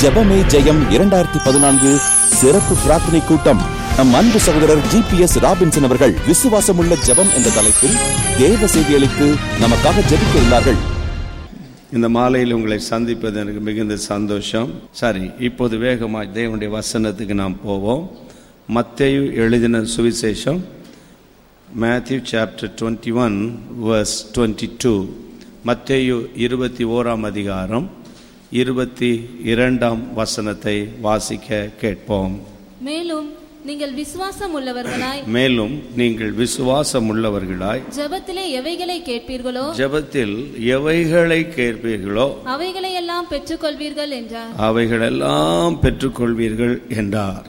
ஜெபமே ஜெயம் 2014 சிறப்பு பிரார்த்தனை கூட்டம். நம் அன்பு சகோதரர் GPS ராபின்சன் அவர்கள் விசுவாசமுள்ள ஜெபம் என்ற தலைப்பில் தேவ செய்திகளுக்கு நமக்காக ஜெபிக்க உள்ளார்கள். இந்த மாலையில் உங்களை சந்திப்பது எனக்கு மிகுந்த சந்தோஷம். சரி, இப்போது வேகமாக தேவனுடைய வசனத்துக்கு நாம் போவோம். மத்தேயு எழுதின சுவிசேஷம், Matthew chapter 21 verse 22. மத்தேயு 21 அதிகாரம் 22 வசனத்தை வாசிக்க கேட்போம். மேலும் நீங்கள் விசுவாசம் உள்ளவர்களாய் ஜெபத்தில் எவைகளை கேட்பீர்களோ அவைகளையெல்லாம் பெற்றுக்கொள்வீர்கள் என்றார்.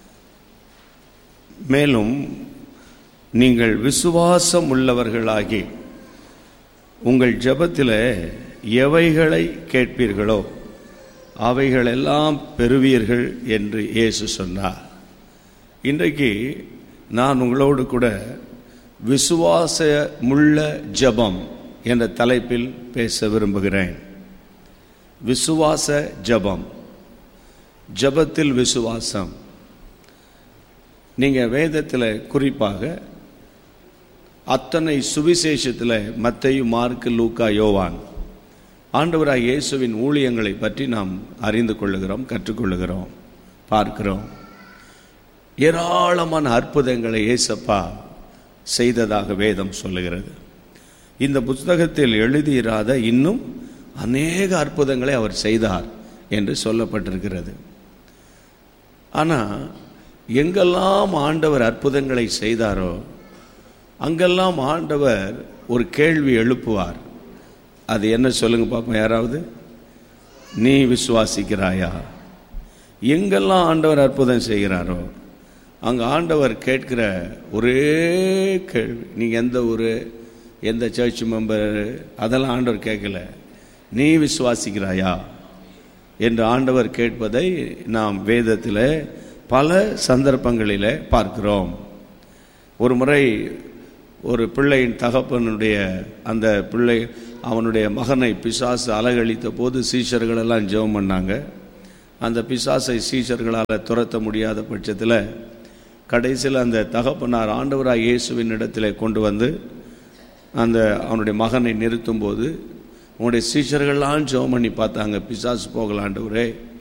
மேலும் நீங்கள் விசுவாசம் உள்ளவர்களாகி உங்கள் ஜெபத்தில் எவைகளை கேட்பீர்களோ அவைகளெல்லாம் பெறுவீர்கள் என்று இயேசு சொன்னார். இன்றைக்கு நான் உங்களோடு கூட விசுவாசமுள்ள ஜெபம் என்ற தலைப்பில் பேச விரும்புகிறேன். விசுவாச ஜெபம், ஜெபத்தில் விசுவாசம். நீங்கள் வேதத்தில் குறிப்பாக அத்தனை சுவிசேஷத்தில் மத்தேயு, மார்க்கு, லூக்கா, யோவான் ஆண்டவராய் இயேசுவின் ஊழியங்களை பற்றி நாம் அறிந்து கொள்ளுகிறோம், கற்றுக்கொள்ளுகிறோம், பார்க்கிறோம். ஏராளமான அற்புதங்களை இயேசப்பா செய்ததாக வேதம் சொல்லுகிறது. இந்த புத்தகத்தில் எழுதியிராத இன்னும் அநேக அற்புதங்களை அவர் செய்தார் என்று சொல்லப்பட்டிருக்கிறது. ஆனால் எங்கெல்லாம் ஆண்டவர் அற்புதங்களை செய்தாரோ அங்கெல்லாம் ஆண்டவர் ஒரு கேள்வி எழுப்புவார். அது என்ன சொல்லுங்க பார்ப்போம் யாராவது. நீ விசுவாசிக்கிறாயா? எங்கெல்லாம் ஆண்டவர் அற்புதம் செய்கிறாரோ அங்கே ஆண்டவர் கேட்கிற ஒரே கேள்வி, நீங்கள் எந்த ஊர், எந்த சர்ச் மெம்பர், அதெல்லாம் ஆண்டவர் கேட்கல. நீ விசுவாசிக்கிறாயா என்று ஆண்டவர் கேட்பதை நாம் வேதத்தில் பல சந்தர்ப்பங்களில் பார்க்கிறோம். ஒரு முறை ஒரு பிள்ளையின் தகப்பனுடைய அந்த பிள்ளை அவனுடைய மகனை பிசாசு அலகழித்த போது சீஷர்களெல்லாம் ஜெபம் பண்ணாங்க. அந்த பிசாசை சீஷர்களால் துரத்த முடியாத பட்சத்தில் கடைசியில் அந்த தகப்பனார் ஆண்டவராய் இயேசுவின் இடத்துல கொண்டு வந்து அந்த அவனுடைய மகனை நிறுத்தும் போது அவனுடைய சீஷர்கள்லாம் ஜெபம் பண்ணி பார்த்தாங்க, பிசாசு போகல ஆண்டவரே,